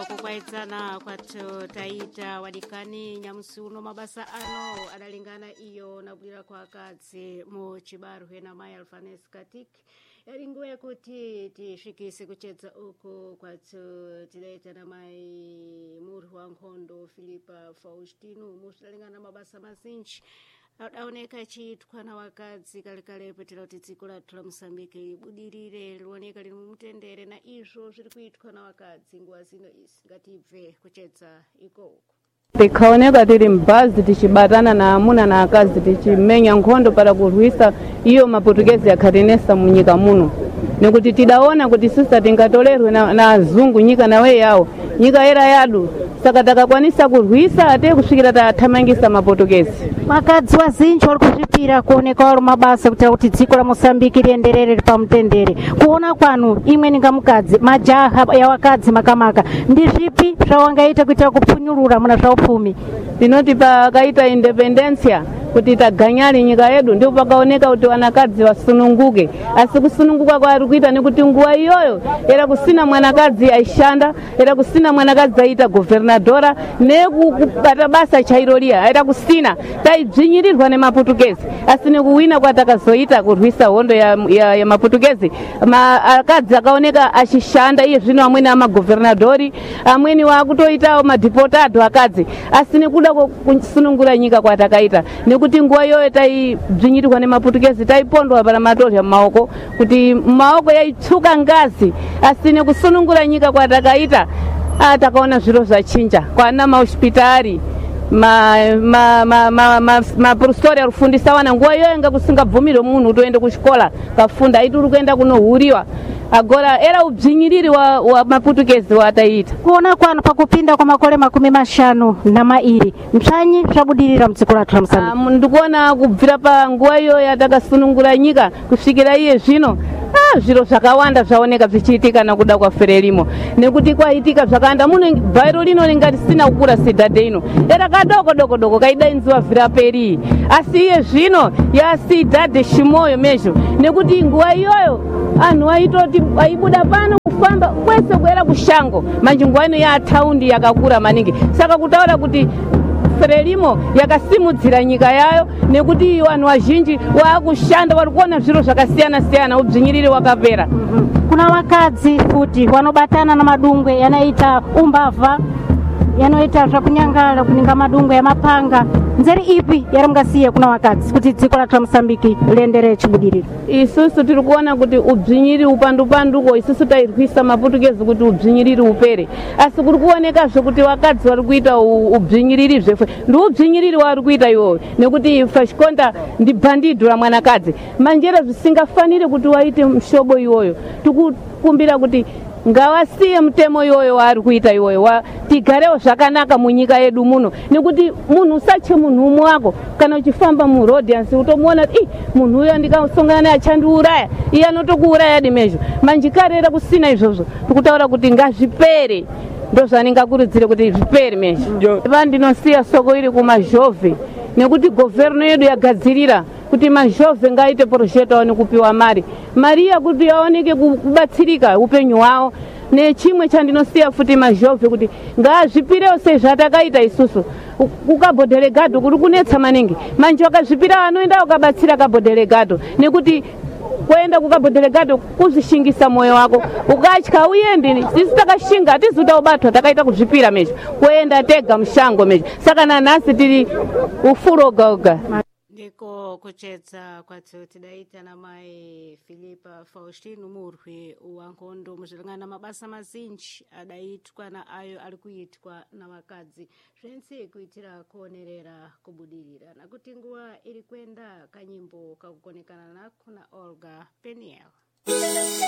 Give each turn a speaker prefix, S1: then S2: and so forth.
S1: kukwaitsana kwathu taita wadikani nyamusuno mabasa ano adalingana iyo nabwera kwa akadzi mu chibarwe na mai Alfanes Katik yalinguye kuti tishikise kuchedza uku kwathu tidaita na mai murhu wa nkhondo Filipa Faustino musadalingana mabasa mazinji aoneka achiitwa na wakadzi kalekalepo tila kuti dziko lathu la Mosambiki budirire lioneka lili mumtendere na izvo zviri kuitwa na wakadzi nguva zino izi ngatimve kuchedza ikoko
S2: tikaoneka tili mbazi tichibatana na amuna na akazi tichimenya nkhondo para kurwisa iyo maportuguese yakhatenesa munyika muno nikuti tidaona kuti sisa tingatolerwe na azungu nyika nawe yawo nyika era yadu saka takakwanisa kurwisa ate kusvikira tathamangisa maportuguese
S1: wakadzi wazinji wali kuzvipira kuoneka wali mabasa kutira kuti dziko la Mosambiki lienderere pamtendere kuona kwanu imwe ninga mukadzi majaha ya wakadzi makamaka ndi zvipi zvawangaita kuitira kupfunyulura muna zva upfumi
S2: tinoti pakaita independencia kuti taganyali nyika yedu ndipo pakaoneka kuti wanakadzi wasununguke asi kusununguka kwari kuita nekuti nguwa iyoyo era kusina mwanakadzi aishanda era kusina mwanakadzi aita governadora nekubata basa chairolia era kusina taibzinyirirwa nemaportuguese asi nekuwina kwatakazoita kurwisa hondo ya maportuguese akadzi akaoneka achishanda iye zvino amweni amagovernadori amweni wakutoitawo madipotado akadzi asi nekuda kusunungura nyika kwatakaita kuti nguwa yoyo taibzinyirirwa nemaportuguese taipondwa para matorya mumaoko kuti mumaoko yaitsuka ngazi asi nekusunungura nyika kwatakaita takaona zviro zvachinja kwana mahospitari maprofesori arikufundisa wana nguwa iyoyo nga kusingabvumirwe munhu utoende kuchikola kafunda aiti uri kuenda kunohuriwa agora era ubdzinyiriri wa maportuguese wataita
S1: kuona kwanu pakupinda kwa makole 50 mtsvanyi zvabudirira mudziko lathu la Mosambiki
S2: ndikuona kubvira pa nguwa iyoyo yatakasunungura nyika kusvikira iye zvino zviro zvakawanda zvaoneka zvichiitika nakuda kwa Frelimo nekuti kwaitika zvakawanda muno bhairo lino lingati sina kukura sidhadhe ino era kadoko kaidainziwa Viraperi asi iye zvino yasidhadhe Shimoyo mezvo nekuti nguwa iyoyo anhu aitoti aibuda pano kufamba kwese kuera kushango manje nguwa ino yataundi yakakura maningi saka kutaura kuti Frelimo yakasimudzira nyika yayo nekuti vanhu vazhinji waakushanda vari kuona zviro zvakasiyana-siyana ubdzinyiriri wakapera
S1: kuna vakadzi futi vanobatana na madungwe yanaita umbavha yanoita zvakunyangala kuninga madungwe yamapanga nzeri ipi yari mungasiye kuna vakadzi kuti dziko lathu la Mosambiki lienderere chibudiriro
S2: isusu tiri kuona kuti ubdzinyiriri upandupanduko isusu tairwisa maportuguese kuti ubdzinyiriri upere asi kuri kuonekazve kuti vakadzi vari kuita ubdzinyiriri zvefe ndi ubdzinyiriri wavari kuita iwoyo nekuti fashikonda ndi bhandido ramwanakadzi manjera zvisingafanire kuti waite mushobo iwoyo tikukumbira kuti ngawasiye mutemo iwoyo waari kuita iwoyo tigarewo zvakanaka munyika yedu muno nekuti munhu usache munhu umwe wako kana uchifamba murodhi asi utomuona munhu uyo ndikasongana naye achandiuraya iye anotokuuraya dimezvo manje karera kusina izvozvo tikutaura kuti ngazvipere ndozvaningakurudzire kuti zvipere mezvo pandinosiya soko iri kumazhovhe nekuti governo yedu yagadzirira kuti mazhovhe ngaite project aone kupiwa mari yakuti yaoneke kubatsirika upenyu hwavo nechimwe chandinosiya futi mazhovhe kuti ngazvipirewo sezvatakaita isusu kukabo delegado kuri kunetsa maningi manje wakazvipira anoenda wakabatsira kabo delegado nekuti kuenda kukabo delegado kuzvishingisa moyo wako ukatya uyendi sisi takashinga hatizuta ubatwa takaita kuzvipira mezvo kuenda tega mushango mezvo saka nanhasi tiri ufurogaoga ndiko kuchedza kwathu tidaita na mai Filipa Faustino murwi wa nkhondo muzvilingana mabasa mazinji adaitwa na ayo ari kuitwa na vakadzi zvense kuitira kuonerera kubudirira nakuti nguwa iri kwenda kanyimbo kakugonekana nako na Olga Peniel.